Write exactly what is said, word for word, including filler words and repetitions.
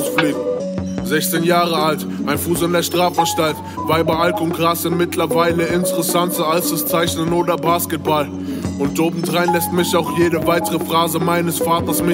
rausfliegt. sechzehn Jahre alt, ein Fuß in der Strafanstalt. Weiber, Alk und Gras sind mittlerweile interessanter als das Zeichnen oder Basketball. Und obendrein lässt mich auch jede weitere Phrase meines Vaters mich